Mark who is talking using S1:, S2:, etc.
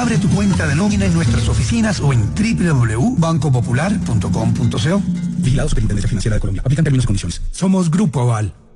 S1: Abre tu cuenta de nómina en nuestras oficinas o en www.bancopopular.com.co.
S2: Vigilado Superintendencia Financiera de Colombia. Aplican términos y condiciones.
S1: Somos Grupo Aval.